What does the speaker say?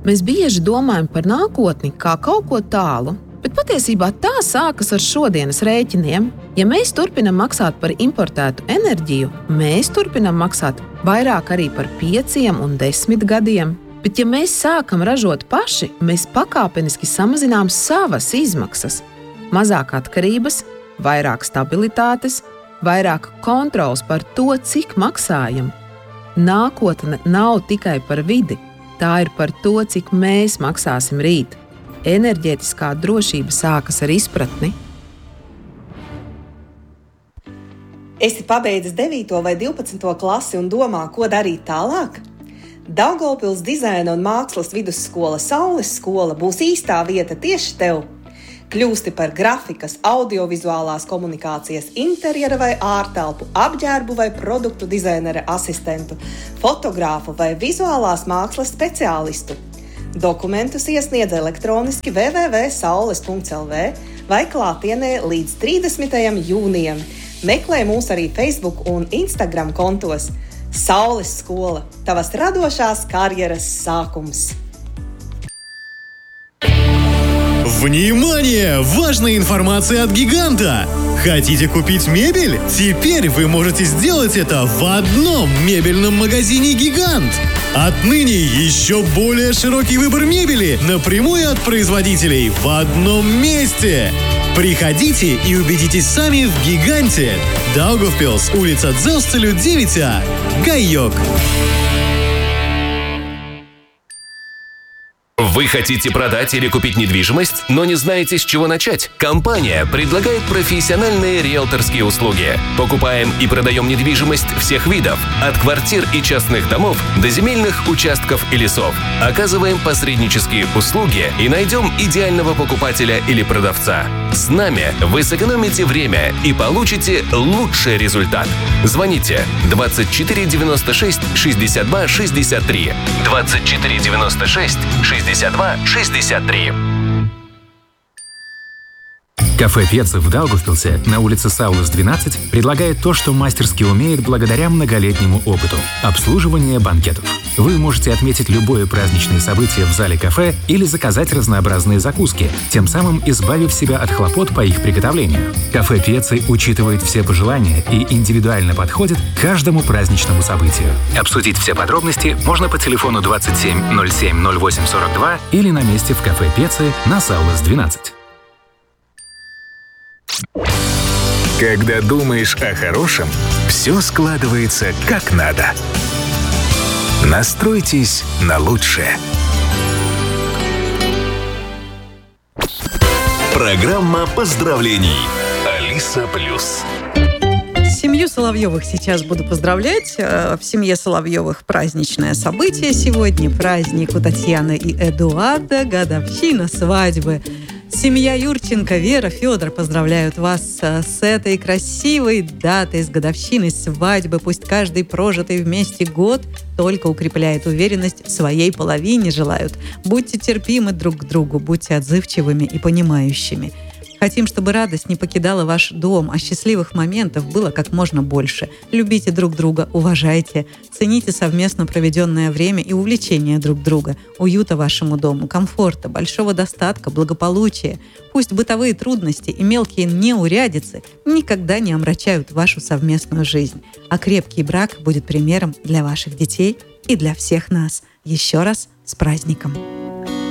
Mēs bieži domājam par nākotni kā kaut ko tālu, bet patiesībā tā sākas ar šodienas rēķiniem. Ja mēs turpinam maksāt par importētu enerģiju, mēs turpinam maksāt vairāk arī par 5 un 10 gadiem. Bet ja mēs sākam ražot paši, mēs pakāpeniski samazinām savas izmaksas. Mazāk atkarības, vairāk stabilitātes, vairāk kontrols par to, cik maksājam. Nākotne nav tikai par vidi, tā ir par to, cik mēs maksāsim rīt. Enerģētiskā drošība sākas ar izpratni. Esi pabeidzis 9. vai 12. klasi un domā, ko darīt tālāk? Daugavpils dizaina un mākslas vidusskola Saules skola būs īstā vieta tieši tev. Kļūsti par grafikas, audiovizuālās komunikācijas, interjera vai ārtelpu, apģērbu vai produktu dizainera asistentu, fotogrāfu vai vizuālās mākslas speciālistu. Dokumentus iesniedz elektroniski www.saules.lv vai klātienē līdz 30. jūnijam. Meklē mūs arī Facebook un Instagram kontos. Saules skola – tavas radošās karjeras sākums. Внимание! Важная информация от «Гиганта». Хотите купить мебель? Теперь вы можете сделать это в одном мебельном магазине «Гигант». Отныне еще более широкий выбор мебели напрямую от производителей в одном месте. Приходите и убедитесь сами в «Гиганте». Даугавпилс, улица Дзелстелю, 9А. Гайок. Вы хотите продать или купить недвижимость, но не знаете, с чего начать? Компания предлагает профессиональные риэлторские услуги. Покупаем и продаем недвижимость всех видов, от квартир и частных домов до земельных участков и лесов. Оказываем посреднические услуги и найдем идеального покупателя или продавца. С нами вы сэкономите время и получите лучший результат. Звоните 24 96 62 63 24 96 62 63. Кафе «Пеца» в Даугавпилсе на улице Саулес, 12 предлагает то, что мастерски умеет благодаря многолетнему опыту – обслуживание банкетов. Вы можете отметить любое праздничное событие в зале кафе или заказать разнообразные закуски, тем самым избавив себя от хлопот по их приготовлению. Кафе «Пеца» учитывает все пожелания и индивидуально подходит к каждому праздничному событию. Обсудить все подробности можно по телефону 27 07 08 42 или на месте в кафе «Пеца» на Саулес, 12. Когда думаешь о хорошем, все складывается как надо. Настройтесь на лучшее. Программа поздравлений. Алиса Плюс. Семью Соловьевых сейчас буду поздравлять. В семье Соловьевых праздничное событие сегодня. Праздник у Татьяны и Эдуарда, годовщина свадьбы. Семья Юрченко, Вера, Федор поздравляют вас с этой красивой датой, с годовщиной свадьбы. Пусть каждый прожитый вместе год только укрепляет уверенность в своей половине, желают. Будьте терпимы друг к другу, будьте отзывчивыми и понимающими. Хотим, чтобы радость не покидала ваш дом, а счастливых моментов было как можно больше. Любите друг друга, уважайте, цените совместно проведенное время и увлечения друг друга, уюта вашему дому, комфорта, большого достатка, благополучия. Пусть бытовые трудности и мелкие неурядицы никогда не омрачают вашу совместную жизнь, а крепкий брак будет примером для ваших детей и для всех нас. Еще раз с праздником!